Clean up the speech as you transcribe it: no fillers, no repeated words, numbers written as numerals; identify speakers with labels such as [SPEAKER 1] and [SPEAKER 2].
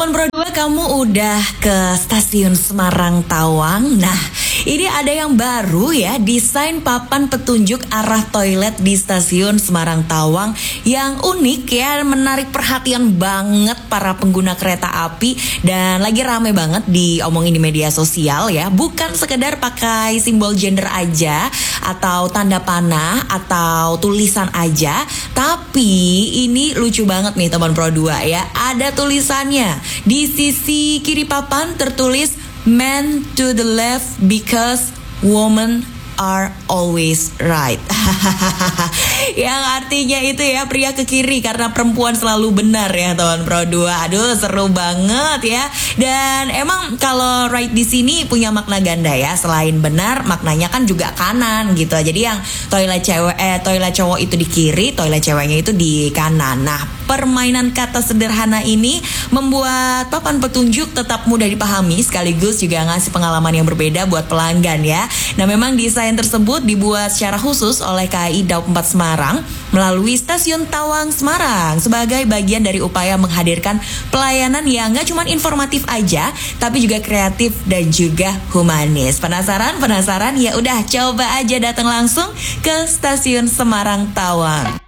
[SPEAKER 1] Teman Pro 2, kamu udah ke stasiun Semarang Tawang. Nah, ini ada yang baru ya, desain papan petunjuk arah toilet di stasiun Semarang Tawang yang unik ya, menarik perhatian banget para pengguna kereta api dan lagi rame banget diomongin di media sosial ya. Bukan sekedar pakai simbol gender aja atau tanda panah atau tulisan aja, tapi ini lucu banget nih teman Pro 2 ya. Ada tulisannya di sisi kiri papan tertulis "Men to the left because women are always right." Yang artinya itu ya, pria ke kiri karena perempuan selalu benar ya teman Pro 2. Aduh, seru banget ya. Dan emang kalau right di sini punya makna ganda ya. Selain benar, maknanya kan juga kanan gitu. Jadi yang toilet cowok itu di kiri, toilet ceweknya itu di kanan. Nah, permainan kata sederhana ini membuat papan petunjuk tetap mudah dipahami sekaligus juga ngasih pengalaman yang berbeda buat pelanggan ya. Nah, memang desain tersebut dibuat secara khusus oleh KAI Daup 4 Semarang melalui Stasiun Tawang Semarang sebagai bagian dari upaya menghadirkan pelayanan yang gak cuma informatif aja, tapi juga kreatif dan juga humanis. Penasaran? Ya udah, coba aja datang langsung ke Stasiun Semarang Tawang.